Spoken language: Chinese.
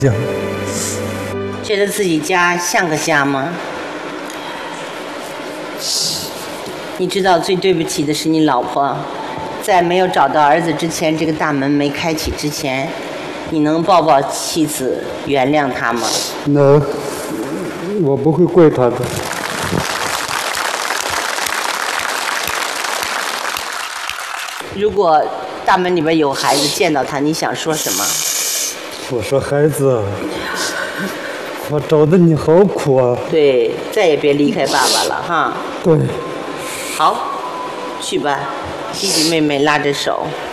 觉得自己家像个家吗？你知道最对不起的是你老婆，在没有找到儿子之前，这个大门没开启之前，你能抱抱妻子，原谅她吗？ 能，我不会怪她的。 如果大门里边有孩子，见到他，你想说什么？ 我说孩子，我找的你好苦啊！ 对，再也别离开爸爸了哈。 对。 好，去吧，弟弟妹妹拉着手。